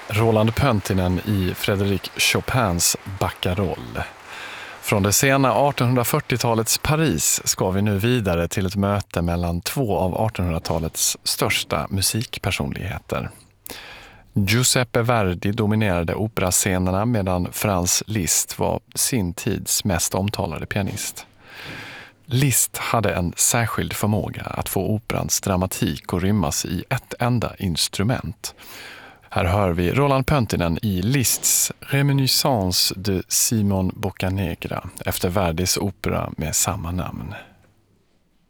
Roland Pöntinen i Frédéric Chopins Baccarolle. Från det sena 1840-talets Paris ska vi nu vidare till ett möte mellan två av 1800-talets största musikpersonligheter. Giuseppe Verdi dominerade operascenerna medan Franz Liszt var sin tids mest omtalade pianist. Liszt hade en särskild förmåga att få operans dramatik att rymmas i ett enda instrument. Här hör vi Roland Pöntinen i Liszts Reminiscence de Simon Boccanegra efter Verdis opera med samma namn.